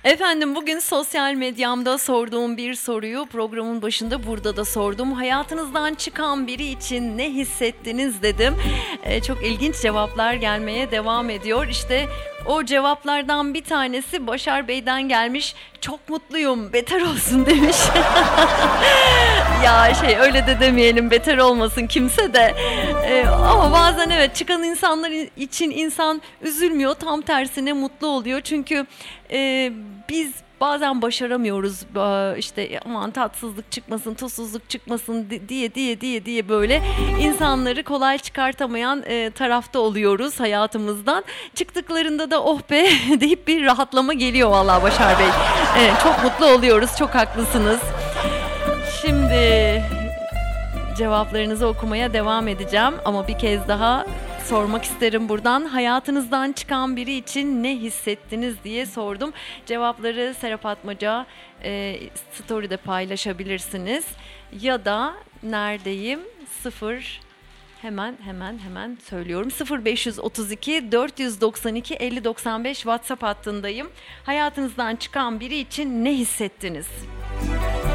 Efendim bugün sosyal medyamda sorduğum bir soruyu programın başında burada da sordum. Hayatınızdan çıkan biri için ne hissettiniz dedim. Çok ilginç cevaplar gelmeye devam ediyor. İşte o cevaplardan bir tanesi Başar Bey'den gelmiş. Çok mutluyum, beter olsun demiş. Ya öyle de demeyelim, beter olmasın kimse de. Ama bazen evet, çıkan insanlar için insan üzülmüyor, tam tersine mutlu oluyor. Çünkü biz bazen başaramıyoruz, işte aman tatsızlık çıkmasın, tuzsuzluk çıkmasın diye böyle insanları kolay çıkartamayan tarafta oluyoruz hayatımızdan. Çıktıklarında da oh be deyip bir rahatlama geliyor vallahi Başar Bey. Çok mutlu oluyoruz, çok haklısınız. Şimdi cevaplarınızı okumaya devam edeceğim ama bir kez daha sormak isterim buradan. Hayatınızdan çıkan biri için ne hissettiniz diye sordum. Cevapları Serap Atmaca story'de paylaşabilirsiniz. Ya da neredeyim? Hemen söylüyorum. 0532 492 5095 WhatsApp hattındayım. Hayatınızdan çıkan biri için ne hissettiniz?